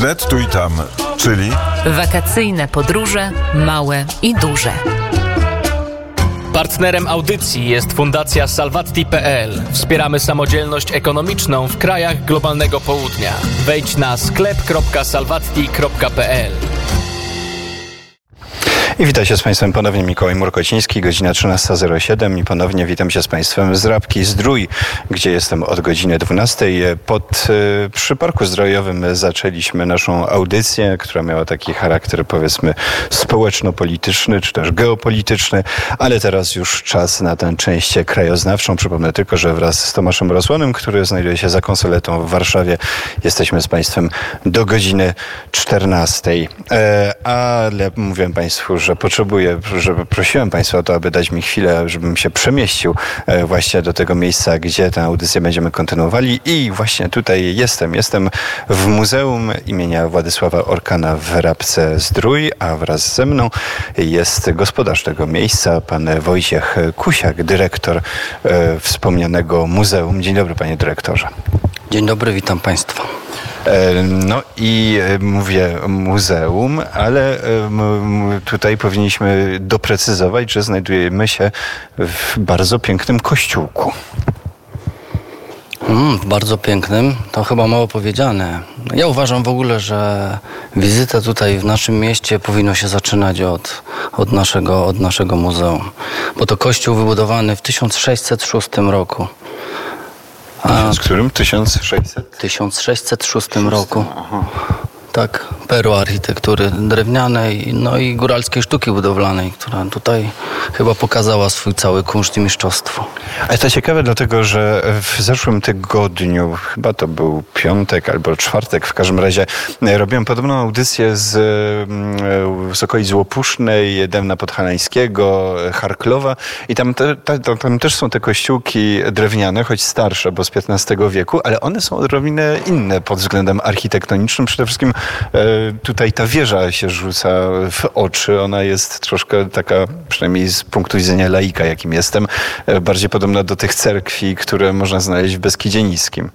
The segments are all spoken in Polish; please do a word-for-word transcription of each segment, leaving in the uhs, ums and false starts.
Wnet tu i tam, czyli wakacyjne podróże małe i duże. Partnerem audycji jest Fundacja Salvatti kropka pe el. Wspieramy samodzielność ekonomiczną w krajach globalnego południa. Wejdź na sklep kropka salvatti kropka pe el. I witam się z Państwem ponownie, Mikołaj Murkociński, godzina trzynasta zero siedem i ponownie witam się z Państwem z Rabki-Zdrój, gdzie jestem od godziny dwunastej. Pod, przy Parku Zdrojowym zaczęliśmy naszą audycję, która miała taki charakter, powiedzmy, społeczno-polityczny, czy też geopolityczny, ale teraz już czas na tę część krajoznawczą. Przypomnę tylko, że wraz z Tomaszem Rosłanem, który znajduje się za konsoletą w Warszawie, jesteśmy z Państwem do godziny czternastej. E, ale mówiłem Państwu, że potrzebuję, żeby prosiłem Państwa o to, aby dać mi chwilę, żebym się przemieścił właśnie do tego miejsca, gdzie tę audycję będziemy kontynuowali. I właśnie tutaj jestem. Jestem w Muzeum imienia Władysława Orkana w Rabce-Zdrój, a wraz ze mną jest gospodarz tego miejsca, pan Wojciech Kusiak, dyrektor e, wspomnianego muzeum. Dzień dobry, panie dyrektorze. Dzień dobry, witam Państwa. No i mówię muzeum, ale tutaj powinniśmy doprecyzować, że znajdujemy się w bardzo pięknym kościółku. Mm, bardzo pięknym, to chyba mało powiedziane. Ja uważam w ogóle, że wizyta tutaj w naszym mieście powinno się zaczynać od, od, naszego, od naszego muzeum. Bo to kościół wybudowany w tysiąc sześćset szóstym roku. A z którym? tysiąc sześćset? W tysiąc sześćset szóstym roku. Aha. Tak, perła architektury drewnianej, no i góralskiej sztuki budowlanej, która tutaj chyba pokazała swój cały kunszt i mistrzostwo. Ale to ciekawe dlatego, że w zeszłym tygodniu, chyba to był piątek albo czwartek, w każdym razie robiłem podobną audycję z, z okolic Łopusznej, Dębna Podhalańskiego, Charklowa i tam, te, te, tam też są te kościółki drewniane, choć starsze, bo z piętnastego wieku, ale one są odrobinę inne pod względem architektonicznym. Przede wszystkim tutaj ta wieża się rzuca w oczy. Ona jest troszkę taka, przynajmniej z punktu widzenia laika, jakim jestem, bardziej podobna do tych cerkwi, które można znaleźć w Beskidzie Niskim.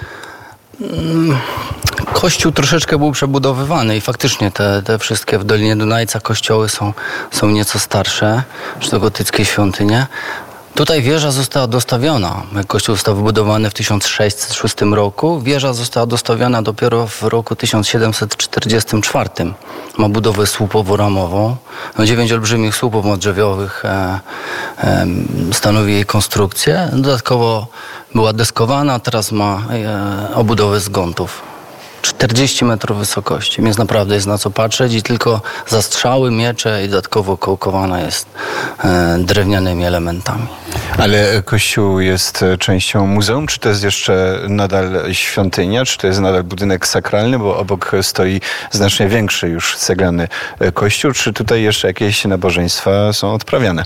Kościół troszeczkę był przebudowywany i faktycznie te, te wszystkie w Dolinie Dunajca kościoły są, są nieco starsze, czy to gotyckie świątynie. Tutaj wieża została dostawiona. Kościół został wybudowany w tysiąc sześćset szóstym roku. Wieża została dostawiona dopiero w roku tysiąc siedemset czterdziestym czwartym. Ma budowę słupowo-ramową. No, dziewięć olbrzymich słupów modrzewiowych e, e, stanowi jej konstrukcję. Dodatkowo była deskowana, teraz ma e, obudowę z gątów. czterdzieści metrów wysokości, więc naprawdę jest na co patrzeć i tylko zastrzały, miecze i dodatkowo kołkowana jest e, drewnianymi elementami. Ale kościół jest częścią muzeum, czy to jest jeszcze nadal świątynia, czy to jest nadal budynek sakralny, bo obok stoi znacznie większy już ceglany kościół, czy tutaj jeszcze jakieś nabożeństwa są odprawiane?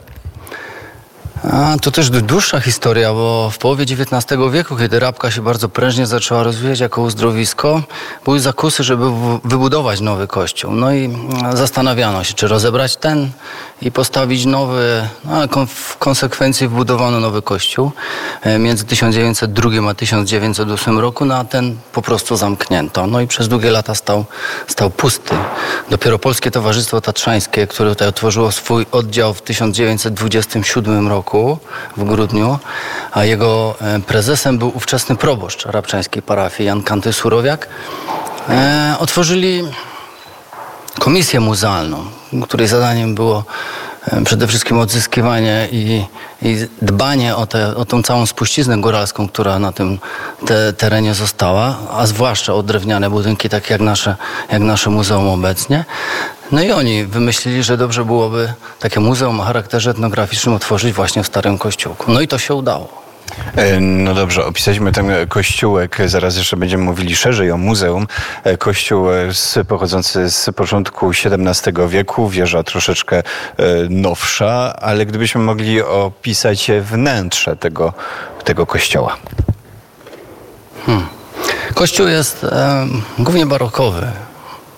A, to też dłuższa historia, bo w połowie dziewiętnastego wieku, kiedy Rabka się bardzo prężnie zaczęła rozwijać jako uzdrowisko, były zakusy, żeby wybudować nowy kościół. No i zastanawiano się, czy rozebrać ten i postawić nowy, a w konsekwencji wbudowano nowy kościół między tysiąc dziewięćset drugi a tysiąc dziewięćset ósmym roku, no a ten po prostu zamknięto. No i przez długie lata stał, stał pusty. Dopiero Polskie Towarzystwo Tatrzańskie, które tutaj otworzyło swój oddział w tysiąc dziewięćset dwudziestym siódmym roku, w grudniu, a jego prezesem był ówczesny proboszcz rabczańskiej parafii Jan Kanty Surowiak. E, otworzyli komisję muzealną, której zadaniem było e, przede wszystkim odzyskiwanie i, i dbanie o, te, o tą całą spuściznę góralską, która na tym te, terenie została, a zwłaszcza o drewniane budynki, tak jak nasze, jak nasze muzeum obecnie. No i oni wymyślili, że dobrze byłoby takie muzeum o charakterze etnograficznym otworzyć właśnie w Starym Kościółku. No i to się udało. No dobrze, opisaliśmy ten kościółek, zaraz jeszcze będziemy mówili szerzej o muzeum. Kościół z, pochodzący z początku siedemnastego wieku, wieża troszeczkę nowsza, ale gdybyśmy mogli opisać wnętrze tego, tego kościoła. Hmm. Kościół jest e, głównie barokowy.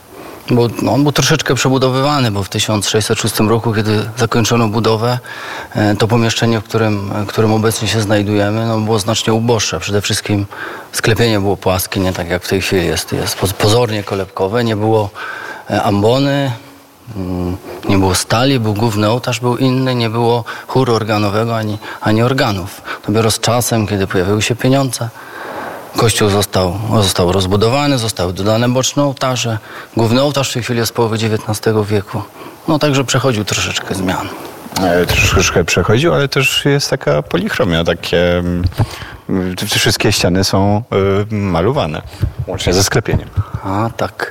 Bo no, on był troszeczkę przebudowywany, bo w tysiąc sześćset szóstym roku, kiedy zakończono budowę, to pomieszczenie, w którym, w którym obecnie się znajdujemy, no, było znacznie uboższe. Przede wszystkim sklepienie było płaskie, nie tak jak w tej chwili jest, jest pozornie kolebkowe, nie było ambony, nie było stali, był główny ołtarz, był inny, nie było chóru organowego ani, ani organów. Dopiero z czasem, kiedy pojawiły się pieniądze, kościół został, został rozbudowany, zostały dodane boczne ołtarze. Główny ołtarz w tej chwili jest z połowy dziewiętnastego wieku. No także przechodził troszeczkę zmian. E, troszeczkę przechodził, ale też jest taka polichromia, takie... Te wszystkie ściany są y, malowane, łącznie ze sklepieniem. A tak.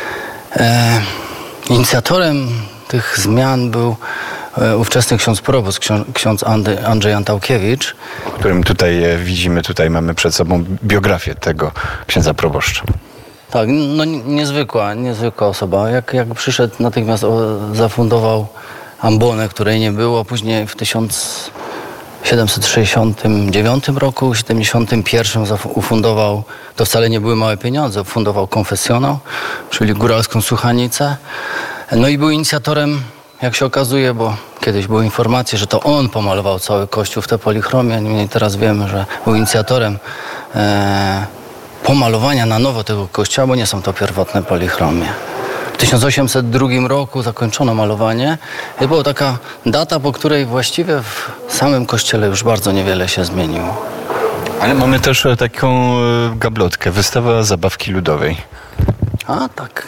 E, inicjatorem tych zmian był ówczesny ksiądz proboszcz, ksiądz Andrzej Antałkiewicz. Którym tutaj widzimy, tutaj mamy przed sobą biografię tego księdza proboszcza. Tak, no niezwykła, niezwykła osoba. Jak, jak przyszedł, natychmiast zafundował ambonę, której nie było. Później w tysiąc siedemset sześćdziesiątym dziewiątym roku, siedemdziesiątym pierwszym ufundował, to wcale nie były małe pieniądze, ufundował konfesjonał, czyli góralską słuchanicę. No i był inicjatorem, jak się okazuje, bo kiedyś były informacje, że to on pomalował cały kościół w tę polichromie. Niemniej teraz wiemy, że był inicjatorem e, pomalowania na nowo tego kościoła, bo nie są to pierwotne polichromie. W tysiąc osiemset drugim roku zakończono malowanie i była taka data, po której właściwie w samym kościele już bardzo niewiele się zmieniło. Ale mamy też taką gablotkę, wystawa zabawki ludowej. A tak.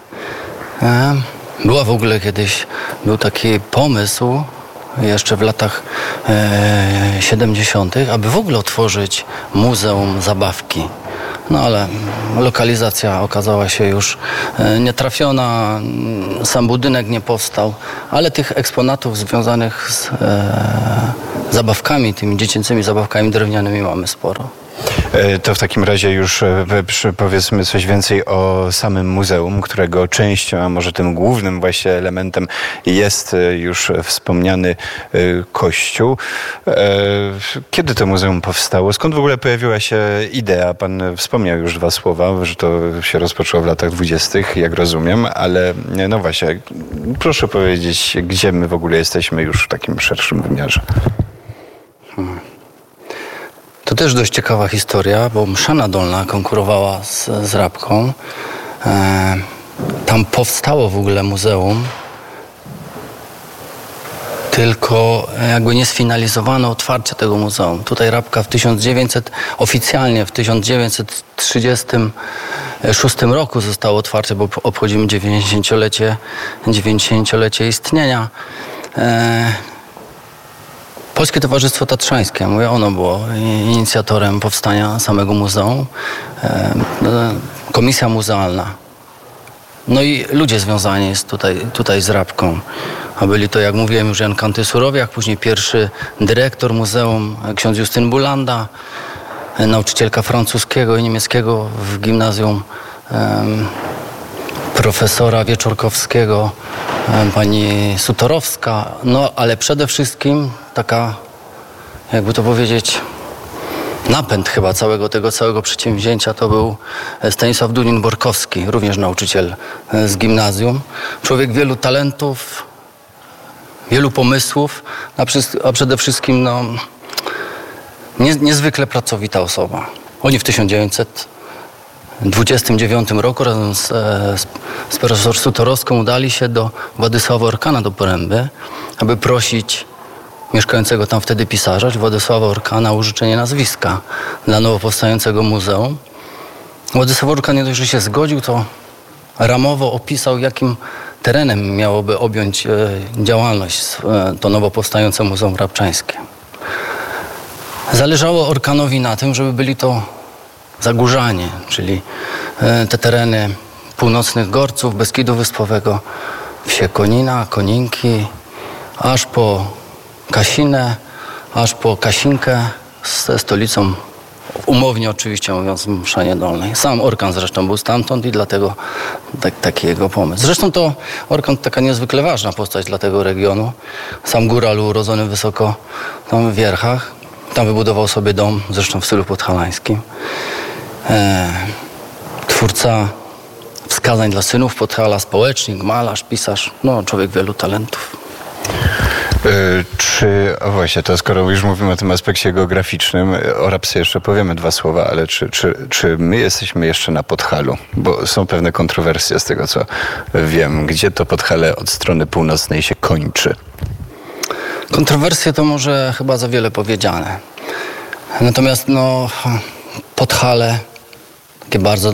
E, Była w ogóle kiedyś, był taki pomysł jeszcze w latach e, siedemdziesiątych, aby w ogóle otworzyć muzeum zabawki. No ale lokalizacja okazała się już e, nietrafiona, sam budynek nie powstał, ale tych eksponatów związanych z e, zabawkami, tymi dziecięcymi zabawkami drewnianymi mamy sporo. To w takim razie już powiedzmy coś więcej o samym muzeum, którego częścią, a może tym głównym właśnie elementem jest już wspomniany kościół. Kiedy to muzeum powstało? Skąd w ogóle pojawiła się idea? Pan wspomniał już dwa słowa, że to się rozpoczęło w latach dwudziestych, jak rozumiem, ale no właśnie, proszę powiedzieć, gdzie my w ogóle jesteśmy już w takim szerszym wymiarze? Hmm. To też dość ciekawa historia, bo Mszana Dolna konkurowała z, z Rabką. E, tam powstało w ogóle muzeum, tylko jakby nie sfinalizowano otwarcie tego muzeum. Tutaj Rabka w tysiąc dziewięćset, oficjalnie w tysiąc dziewięćset trzydziestym szóstym roku zostało otwarte, bo obchodzimy dziewięćdziesięciolecie, dziewięćdziesięciolecie istnienia. E, Polskie Towarzystwo Tatrzańskie, mówię, ono było inicjatorem powstania samego muzeum. Komisja muzealna. No i ludzie związani jest tutaj, tutaj z Rabką. A byli to, jak mówiłem, już Jan Kanty Surowiak, później pierwszy dyrektor muzeum, ksiądz Justyn Bulanda, nauczycielka francuskiego i niemieckiego w gimnazjum um, profesora Wieczorkowskiego, pani Sutorowska, no ale przede wszystkim taka, jakby to powiedzieć, napęd chyba całego tego całego przedsięwzięcia to był Stanisław Dunin-Borkowski, również nauczyciel z gimnazjum. Człowiek wielu talentów, wielu pomysłów, a przede wszystkim no, nie, niezwykle pracowita osoba. Oni w tysiąc dziewięćset dwudziestym dziewiątym roku razem z, z, z profesor Sutorowską udali się do Władysława Orkana do Poręby, aby prosić mieszkającego tam wtedy pisarza, Władysława Orkana, o użyczenie nazwiska dla nowo powstającego muzeum. Władysław Orkan nie dość, że się zgodził, to ramowo opisał, jakim terenem miałoby objąć e, działalność e, to nowo powstające Muzeum Rabczańskie. Zależało Orkanowi na tym, żeby byli to Zagórzanie, czyli e, te tereny północnych Gorców, Beskidu Wyspowego, wsie Konina, Koninki, aż po Kasinę, aż po Kasinkę ze stolicą, umownie oczywiście mówiąc, w Mszanie Dolnej. Sam Orkan zresztą był stamtąd i dlatego tak, taki jego pomysł. Zresztą to Orkan taka niezwykle ważna postać dla tego regionu. Sam góral urodzony wysoko tam w Wierchach. Tam wybudował sobie dom, zresztą w stylu podhalańskim. E, twórca wskazań dla synów Podhala, społecznik, malarz, pisarz, no człowiek wielu talentów. Y, Czy, o właśnie, to skoro już mówimy o tym aspekcie geograficznym, o Rabce jeszcze powiemy dwa słowa, ale czy, czy, czy my jesteśmy jeszcze na Podhalu? Bo są pewne kontrowersje z tego, co wiem. Gdzie to Podhale od strony północnej się kończy? Kontrowersje to może chyba za wiele powiedziane. Natomiast no, Podhale, takie bardzo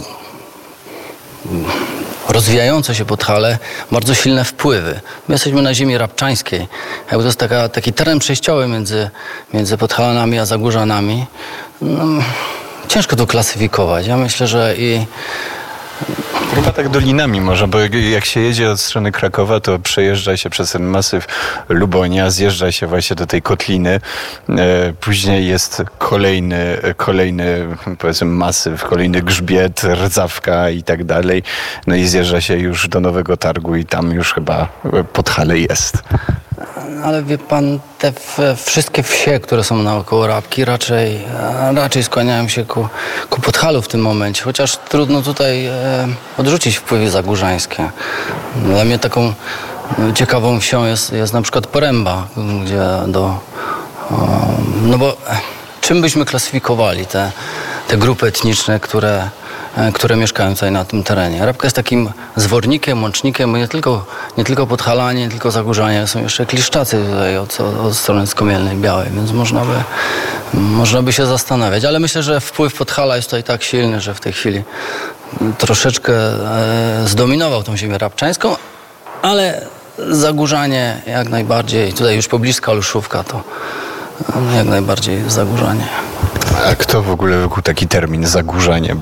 rozwijające się Podhale, bardzo silne wpływy. My jesteśmy na ziemi rabczańskiej. Jakby to jest taka, taki teren przejściowy między, między Podhalanami a Zagórzanami. No, ciężko to klasyfikować. Ja myślę, że i Chyba tak dolinami może, bo jak się jedzie od strony Krakowa, to przejeżdża się przez ten masyw Lubonia, zjeżdża się właśnie do tej kotliny. Później jest kolejny, kolejny powiedzmy masyw, kolejny grzbiet, Rdzawka i tak dalej. No i zjeżdża się już do Nowego Targu i tam już chyba Podhale jest. Ale wie pan, te wszystkie wsie, które są naokoło Rabki, raczej, raczej skłaniają się ku, ku Podhalu w tym momencie. Chociaż trudno tutaj e, odrzucić wpływy zagórzańskie. Dla mnie taką ciekawą wsią jest, jest na przykład Poręba, gdzie do... O, no bo czym byśmy klasyfikowali te, te grupy etniczne, które... które mieszkają tutaj na tym terenie. Rabka jest takim zwornikiem, łącznikiem, bo nie tylko, nie tylko Podhalanie, nie tylko Zagórzanie, są jeszcze Kliszczacy tutaj od, od strony Skomielnej Białej, więc można by, można by się zastanawiać. Ale myślę, że wpływ Podhala jest tutaj tak silny, że w tej chwili troszeczkę e, zdominował tą ziemię rabczańską, ale Zagórzanie jak najbardziej, tutaj już pobliska Olszówka, to jak najbardziej Zagórzanie. A kto w ogóle wykuł taki termin Zagórzanie?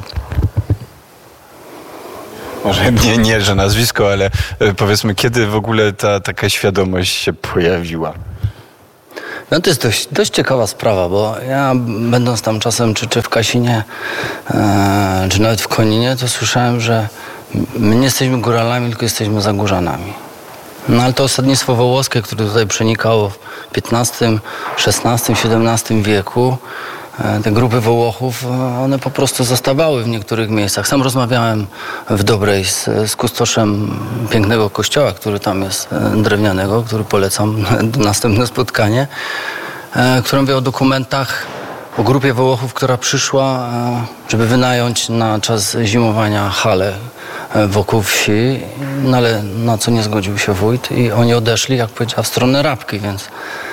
Może nie, nie, że nazwisko, ale powiedzmy, kiedy w ogóle ta taka świadomość się pojawiła? No to jest dość, dość ciekawa sprawa, bo ja będąc tam czasem czy, czy w Kasinie, e, czy nawet w Koninie, to słyszałem, że my nie jesteśmy góralami, tylko jesteśmy Zagórzanami. No ale to osadnictwo wołoskie, które tutaj przenikało w piętnastym, szesnastym, siedemnastym wieku, te grupy Wołochów, one po prostu zostawały w niektórych miejscach. Sam rozmawiałem w Dobrej z, z kustoszem pięknego kościoła, który tam jest, drewnianego, który polecam na następne spotkanie, który mówi o dokumentach, o grupie Wołochów, która przyszła, żeby wynająć na czas zimowania halę wokół wsi, no ale na co nie zgodził się wójt i oni odeszli, jak powiedziała, w stronę Rabki, więc...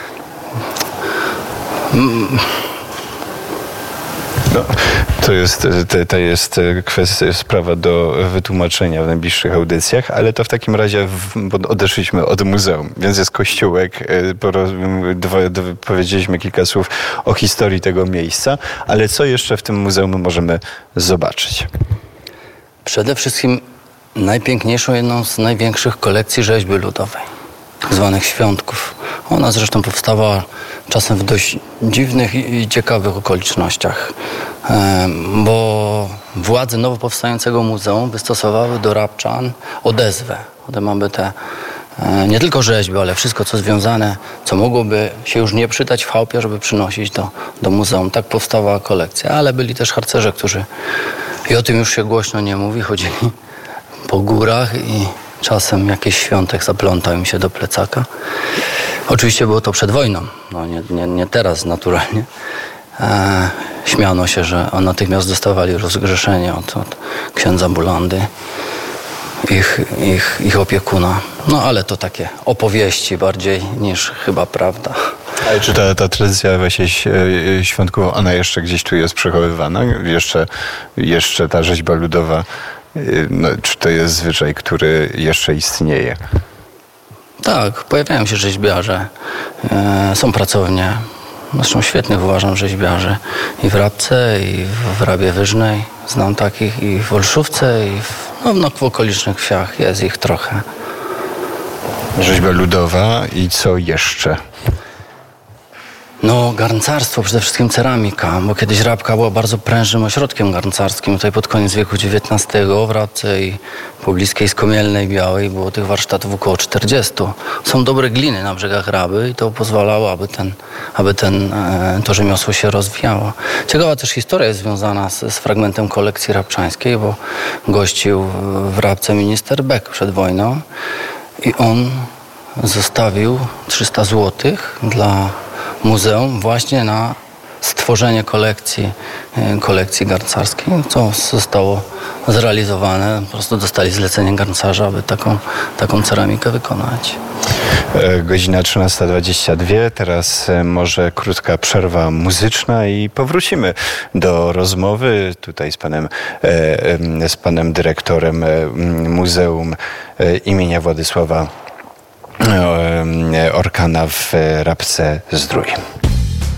No, to jest, to, to jest kwestia, sprawa do wytłumaczenia w najbliższych audycjach, ale to w takim razie w, bo odeszliśmy od muzeum, więc jest kościółek, poro, dwa, dwa, powiedzieliśmy kilka słów o historii tego miejsca, ale co jeszcze w tym muzeum możemy zobaczyć? Przede wszystkim najpiękniejszą, jedną z największych kolekcji rzeźby ludowej, tak zwanych świątków. Ona zresztą powstawała czasem w dość dziwnych i ciekawych okolicznościach, bo władze nowo powstającego muzeum wystosowały do Rabczan odezwę. Potem mamy te nie tylko rzeźby, ale wszystko co związane, co mogłoby się już nie przydać w chałupie, żeby przynosić do, do muzeum. Tak powstała kolekcja, ale byli też harcerze, którzy, i o tym już się głośno nie mówi, chodzili po górach i czasem jakiś świątek zaplątał im się do plecaka. Oczywiście było to przed wojną, no nie, nie, nie teraz naturalnie. E, śmiano się, że natychmiast dostawali rozgrzeszenie od, od księdza Bulandy, ich, ich, ich opiekuna. No ale to takie opowieści bardziej niż chyba prawda. Ale czy ta, ta tradycja właśnie świątkowa, ona jeszcze gdzieś tu jest przechowywana? Jeszcze, jeszcze ta rzeźba ludowa, no, czy to jest zwyczaj, który jeszcze istnieje? Tak, pojawiają się rzeźbiarze, e, są pracownie, zresztą świetnych uważam rzeźbiarzy i w Rabce, i w Rabie Wyżnej, znam takich, i w Olszówce, i w, no, no, w okolicznych wsiach jest ich trochę. Rzeźba ludowa i co jeszcze? No, garncarstwo, przede wszystkim ceramika, bo kiedyś Rabka była bardzo prężnym ośrodkiem garncarskim. Tutaj pod koniec wieku dziewiętnastego w Rabce i pobliskiej Skomielnej Białej było tych warsztatów około czterdziestu. Są dobre gliny na brzegach Raby i to pozwalało, aby, ten, aby ten, to rzemiosło się rozwijało. Ciekawa też historia jest związana z, z fragmentem kolekcji rabczańskiej, bo gościł w Rabce minister Beck przed wojną i on zostawił trzysta złotych dla muzeum właśnie na stworzenie kolekcji, kolekcji garncarskiej, co zostało zrealizowane. Po prostu dostali zlecenie garncarza, aby taką, taką ceramikę wykonać. Godzina trzynasta dwadzieścia dwa. Teraz może krótka przerwa muzyczna i powrócimy do rozmowy tutaj z panem, z panem dyrektorem Muzeum imienia Władysława Orkana w Rabce-Zdrój.